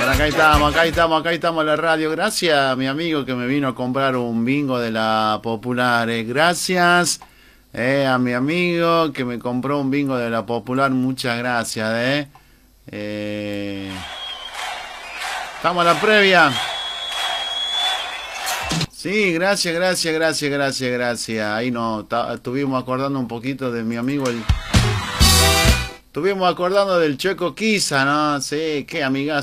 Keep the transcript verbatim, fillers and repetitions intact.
Bueno, acá estamos, acá estamos, acá estamos en la radio. Gracias a mi amigo que me vino a comprar un bingo de la Popular. Eh. Gracias eh, a mi amigo que me compró un bingo de la Popular. Muchas gracias. Eh. Eh... Estamos a la previa. Sí, gracias, gracias, gracias, gracias, gracias. Ahí nos estuvimos acordando un poquito de mi amigo el... Estuvimos acordando del Chueco Quizá, ¿no? Sí, qué amigazo.